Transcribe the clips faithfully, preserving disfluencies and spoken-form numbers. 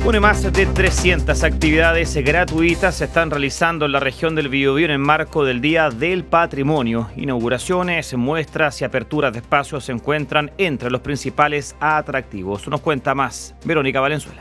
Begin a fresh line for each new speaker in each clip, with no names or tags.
Bueno, más de trescientas actividades gratuitas se están realizando en la región del Biobío en el marco del Día del Patrimonio. Inauguraciones, muestras y aperturas de espacios se encuentran entre los principales atractivos. Nos cuenta más Verónica Valenzuela.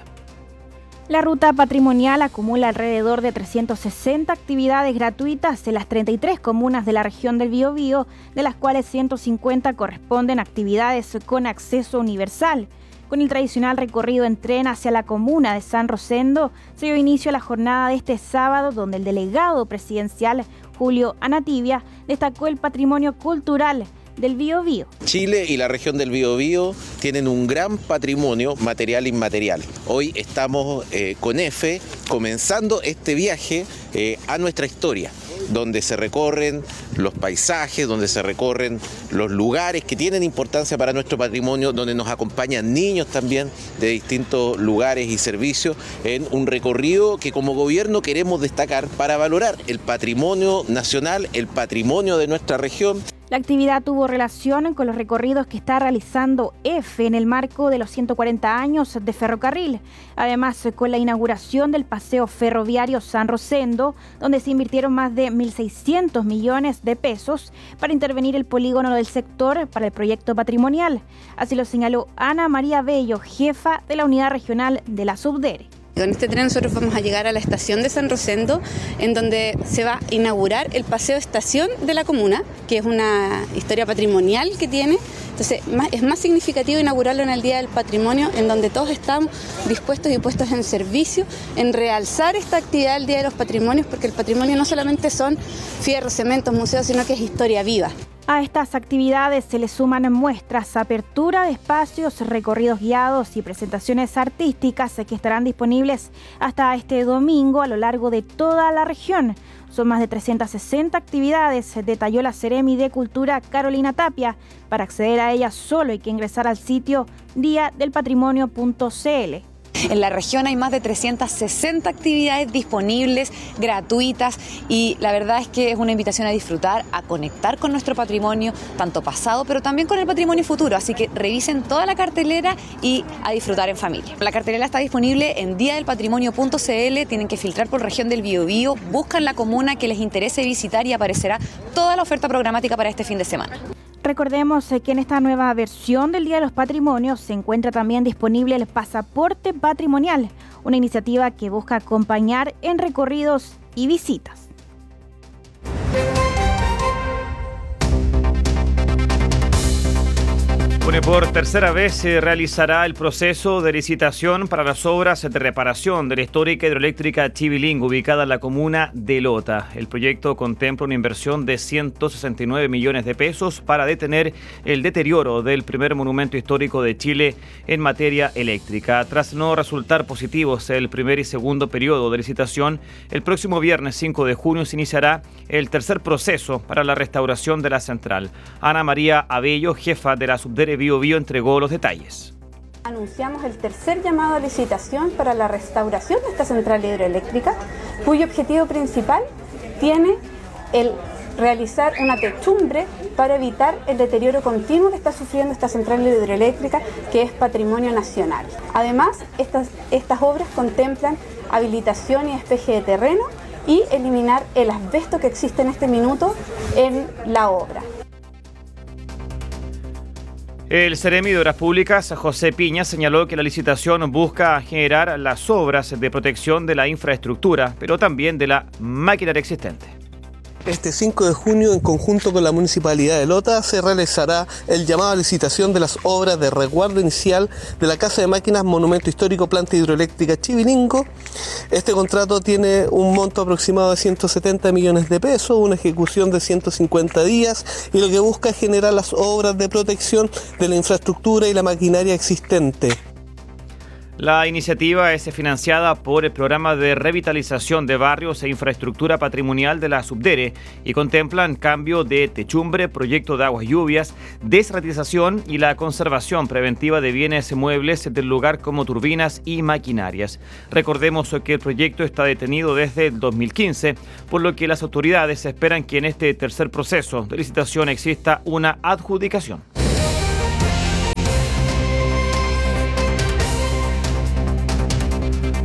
La ruta patrimonial acumula alrededor de trescientas sesenta actividades gratuitas en las treinta y tres comunas de la región del Biobío, de las cuales ciento cincuenta corresponden a actividades con acceso universal. Con el tradicional recorrido en tren hacia la comuna de San Rosendo, se dio inicio a la jornada de este sábado, donde el delegado presidencial Julio Anatibia destacó el patrimonio cultural del Biobío.
Chile y la región del Biobío tienen un gran patrimonio material e inmaterial. Hoy estamos eh, con EFE comenzando este viaje eh, a nuestra historia, donde se recorren los paisajes, donde se recorren los lugares que tienen importancia para nuestro patrimonio, donde nos acompañan niños también de distintos lugares y servicios en un recorrido que como gobierno queremos destacar para valorar el patrimonio nacional, el patrimonio de nuestra región.
La actividad tuvo relación con los recorridos que está realizando EFE en el marco de los ciento cuarenta años de ferrocarril. Además, con la inauguración del paseo ferroviario San Rosendo, donde se invirtieron más de mil seiscientos millones de pesos para intervenir el polígono del sector para el proyecto patrimonial. Así lo señaló Ana María Bello, jefa de la unidad regional de la Subdere.
Con este tren nosotros vamos a llegar a la estación de San Rosendo, en donde se va a inaugurar el paseo estación de la comuna, que es una historia patrimonial que tiene. Entonces es más significativo inaugurarlo en el Día del Patrimonio, en donde todos estamos dispuestos y puestos en servicio, en realzar esta actividad del Día de los Patrimonios, porque el patrimonio no solamente son fierros, cementos, museos, sino que es historia viva.
A estas actividades se le suman muestras, apertura de espacios, recorridos guiados y presentaciones artísticas que estarán disponibles hasta este domingo a lo largo de toda la región. Son más de trescientas sesenta actividades, detalló la Seremi de Cultura Carolina Tapia. Para acceder a ellas solo hay que ingresar al sitio dia del patrimonio punto c l.
En la región hay más de trescientas sesenta actividades disponibles, gratuitas, y la verdad es que es una invitación a disfrutar, a conectar con nuestro patrimonio, tanto pasado, pero también con el patrimonio futuro. Así que revisen toda la cartelera y a disfrutar en familia. La cartelera está disponible en dia del patrimonio punto c l, tienen que filtrar por región del Biobío, buscan la comuna que les interese visitar y aparecerá toda la oferta programática para este fin de semana.
Recordemos que en esta nueva versión del Día de los Patrimonios se encuentra también disponible el pasaporte patrimonial, una iniciativa que busca acompañar en recorridos y visitas.
Bueno, por tercera vez se realizará el proceso de licitación para las obras de reparación de la histórica hidroeléctrica Chivilingo, ubicada en la comuna de Lota. El proyecto contempla una inversión de ciento sesenta y nueve millones de pesos para detener el deterioro del primer monumento histórico de Chile en materia eléctrica. Tras no resultar positivos el primer y segundo periodo de licitación, el próximo viernes cinco de junio se iniciará el tercer proceso para la restauración de la central. Ana María Abello, jefa de la Subdere Biobío, entregó los detalles.
Anunciamos el tercer llamado a licitación para la restauración de esta central hidroeléctrica, cuyo objetivo principal tiene el realizar una techumbre para evitar el deterioro continuo que está sufriendo esta central hidroeléctrica, que es patrimonio nacional. Además, estas, estas obras contemplan habilitación y despeje de terreno y eliminar el asbesto que existe en este minuto en la obra.
El Seremi de Obras Públicas, José Piña, señaló que la licitación busca generar las obras de protección de la infraestructura, pero también de la maquinaria existente.
Este cinco de junio, en conjunto con la Municipalidad de Lota, se realizará el llamado a licitación de las obras de resguardo inicial de la Casa de Máquinas Monumento Histórico Planta Hidroeléctrica Chivilingo. Este contrato tiene un monto aproximado de ciento setenta millones de pesos, una ejecución de ciento cincuenta días, y lo que busca es generar las obras de protección de la infraestructura y la maquinaria existente.
La iniciativa es financiada por el Programa de Revitalización de Barrios e Infraestructura Patrimonial de la Subdere y contemplan cambio de techumbre, proyecto de aguas lluvias, desratización y la conservación preventiva de bienes muebles del lugar como turbinas y maquinarias. Recordemos que el proyecto está detenido desde el dos mil quince, por lo que las autoridades esperan que en este tercer proceso de licitación exista una adjudicación.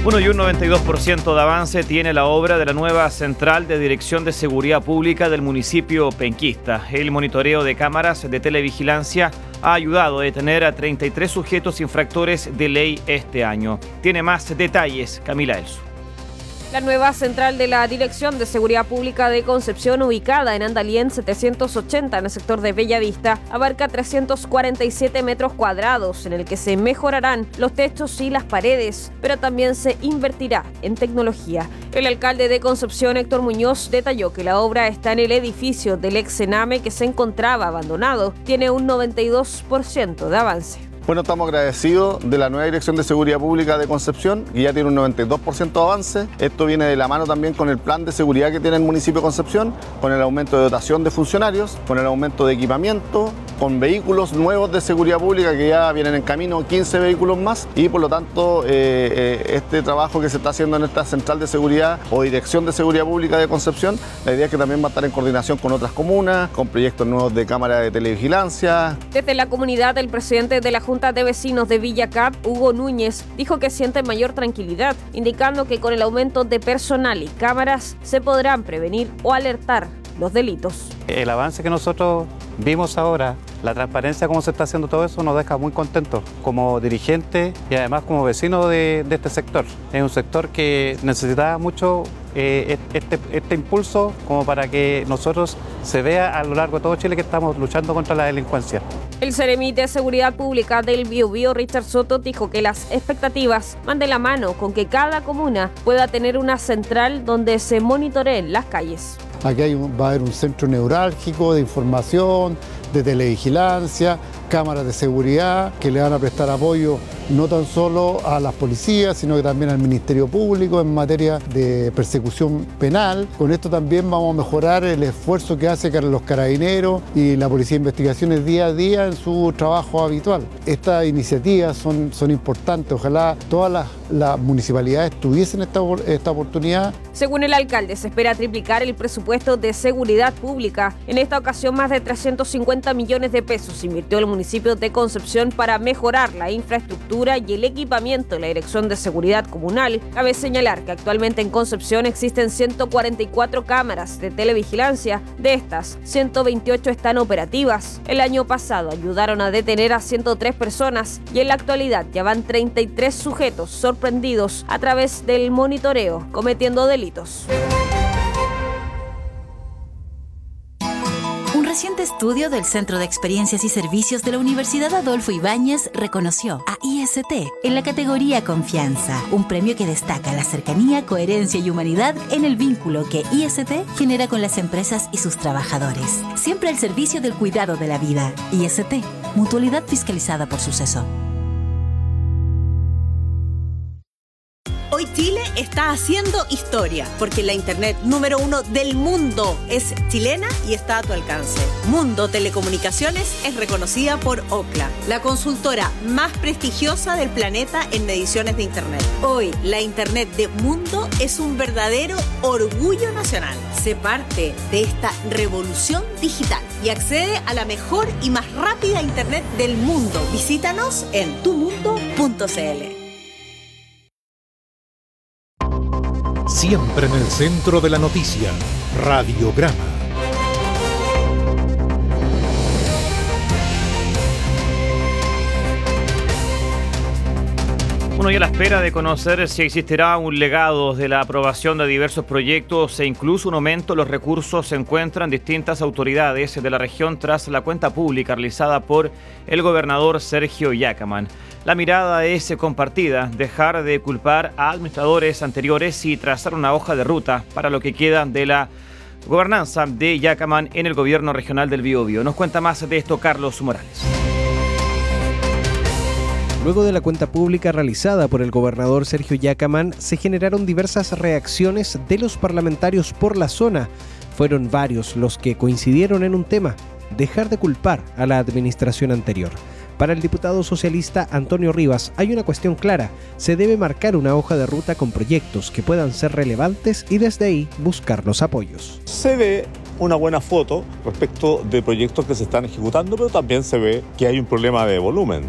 Bueno, y un noventa y dos por ciento de avance tiene la obra de la nueva Central de Dirección de Seguridad Pública del municipio penquista. El monitoreo de cámaras de televigilancia ha ayudado a detener a treinta y tres sujetos infractores de ley este año. Tiene más detalles Camila Elso.
La nueva central de la Dirección de Seguridad Pública de Concepción, ubicada en Andalien setecientos ochenta en el sector de Bellavista, abarca trescientos cuarenta y siete metros cuadrados, en el que se mejorarán los techos y las paredes, pero también se invertirá en tecnología. El alcalde de Concepción, Héctor Muñoz, detalló que la obra está en el edificio del ex Sename, que se encontraba abandonado. Tiene un noventa y dos por ciento de avance.
Bueno, estamos agradecidos de la nueva Dirección de Seguridad Pública de Concepción, que ya tiene un noventa y dos por ciento de avance. Esto viene de la mano también con el plan de seguridad que tiene el municipio de Concepción, con el aumento de dotación de funcionarios, con el aumento de equipamiento, con vehículos nuevos de seguridad pública que ya vienen en camino, quince vehículos más, y por lo tanto eh, eh, este trabajo que se está haciendo en esta Central de Seguridad o Dirección de Seguridad Pública de Concepción, la idea es que también va a estar en coordinación con otras comunas, con proyectos nuevos de cámara de televigilancia.
Desde la comunidad, el presidente de la Junta de Vecinos de Villa Cap, Hugo Núñez, dijo que siente mayor tranquilidad, indicando que con el aumento de personal y cámaras se podrán prevenir o alertar los delitos.
El avance que nosotros vimos ahora, la transparencia, cómo se está haciendo todo eso, nos deja muy contentos como dirigentes y además como vecinos de, de este sector. Es un sector que necesitaba mucho eh, este, este impulso como para que nosotros se vea a lo largo de todo Chile que estamos luchando contra la delincuencia.
El Seremi de Seguridad Pública del Biobío, Richard Soto, dijo que las expectativas van de la mano con que cada comuna pueda tener una central donde se monitoreen las calles.
Aquí hay un, va a haber un centro neurálgico de información, de televigilancia, cámaras de seguridad que le van a prestar apoyo no tan solo a las policías, sino que también al Ministerio Público en materia de persecución penal. Con esto también vamos a mejorar el esfuerzo que hacen los carabineros y la Policía de Investigaciones día a día en su trabajo habitual. Estas iniciativas son, son importantes, ojalá todas las, las municipalidades tuviesen esta, esta oportunidad.
Según el alcalde, se espera triplicar el presupuesto de seguridad pública. En esta ocasión, más de trescientos cincuenta millones de pesos invirtió el municipio de Concepción para mejorar la infraestructura y el equipamiento de la Dirección de Seguridad Comunal. Cabe señalar que actualmente en Concepción existen ciento cuarenta y cuatro cámaras de televigilancia. De estas, ciento veintiocho están operativas. El año pasado ayudaron a detener a ciento tres personas y en la actualidad ya van treinta y tres sujetos sorprendidos a través del monitoreo cometiendo delitos.
Un reciente estudio del Centro de Experiencias y Servicios de la Universidad Adolfo Ibáñez reconoció a I S T en la categoría Confianza, un premio que destaca la cercanía, coherencia y humanidad en el vínculo que I S T genera con las empresas y sus trabajadores. Siempre al servicio del cuidado de la vida. I S T, mutualidad fiscalizada por Suceso.
Hoy Chile está haciendo historia, porque la internet número uno del mundo es chilena y está a tu alcance. Mundo Telecomunicaciones es reconocida por Ookla, la consultora más prestigiosa del planeta en mediciones de internet. Hoy, la internet de Mundo es un verdadero orgullo nacional. Sé parte de esta revolución digital y accede a la mejor y más rápida internet del mundo. Visítanos en tu mundo punto c l.
Siempre en el centro de la noticia, Radiograma.
Bueno, y a la espera de conocer si existirá un legado de la aprobación de diversos proyectos e incluso un aumento de los recursos, se encuentran distintas autoridades de la región tras la cuenta pública realizada por el gobernador Sergio Yacamán. La mirada es compartida, dejar de culpar a administradores anteriores y trazar una hoja de ruta para lo que queda de la gobernanza de Yacamán en el gobierno regional del Biobío. Nos cuenta más de esto Carlos Morales.
Luego de la cuenta pública realizada por el gobernador Sergio Yacamán, se generaron diversas reacciones de los parlamentarios por la zona. Fueron varios los que coincidieron en un tema: dejar de culpar a la administración anterior. Para el diputado socialista Antonio Rivas hay una cuestión clara: se debe marcar una hoja de ruta con proyectos que puedan ser relevantes y desde ahí buscar los apoyos.
Se ve una buena foto respecto de proyectos que se están ejecutando, pero también se ve que hay un problema de volumen.